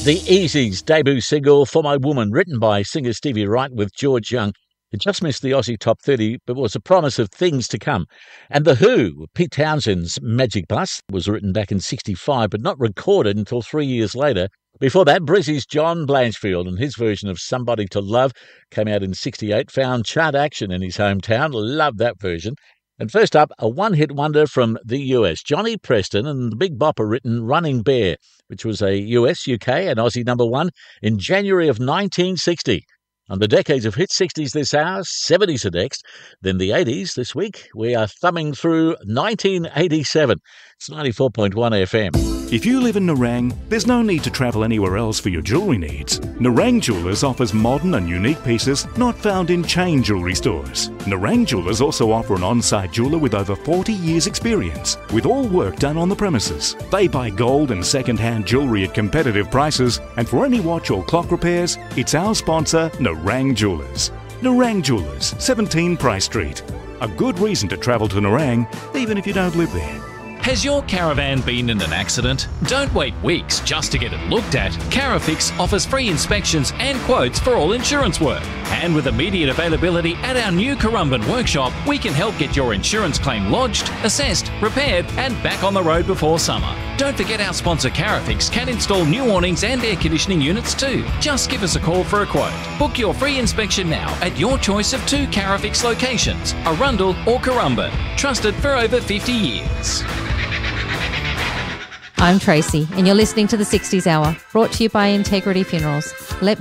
The Easies debut single For My Woman, written by singer Stevie Wright with George Young. It just missed the Aussie Top 30, but was a promise of things to come. And The Who, Pete Townshend's Magic Bus, was written back in 65, but not recorded until 3 years later. Before that, Brizzy's John Blanchfield and his version of Somebody to Love came out in 68, found chart action in his hometown. Love that version. And first up, a one-hit wonder from the US, Johnny Preston and the Big Bopper written Running Bear, which was a US, UK and Aussie number one in January of 1960. On the decades of hit 60s this hour, 70s are next, then the 80s this week. We are thumbing through 1987. It's 94.1 FM. If you live in Nerang, there's no need to travel anywhere else for your jewellery needs. Nerang Jewellers offers modern and unique pieces not found in chain jewellery stores. Nerang Jewellers also offer an on-site jeweller with over 40 years' experience, with all work done on the premises. They buy gold and second-hand jewellery at competitive prices, and for any watch or clock repairs, it's our sponsor, Nerang Jewellers. Nerang Jewellers, 17 Price Street. A good reason to travel to Nerang, even if you don't live there. Has your caravan been in an accident? Don't wait weeks just to get it looked at. Carafix offers free inspections and quotes for all insurance work. And with immediate availability at our new Currumbin workshop, we can help get your insurance claim lodged, assessed, repaired and back on the road before summer. Don't forget our sponsor Carafix can install new awnings and air conditioning units too. Just give us a call for a quote. Book your free inspection now at your choice of 2 Carafix locations, Arundel or Currumbin. Trusted for over 50 years. I'm Tracy, and you're listening to the 60s Hour, brought to you by Integrity Funerals. Let